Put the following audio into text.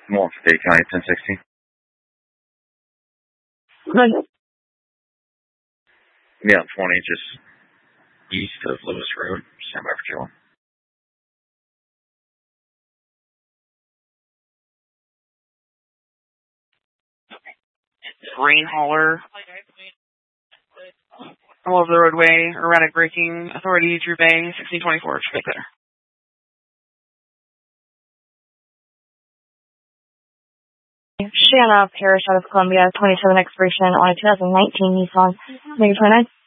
More State County 1060. Good. Yeah, 20, just east of Lewis Road. Stand by for Joe. Rain hauler. All over the roadway. Erratic braking. Authority, Drew Bay, 1624. Right there. Shanna Parrish out of Columbia, 27 expiration on a 2019 Nissan. Maybe 29.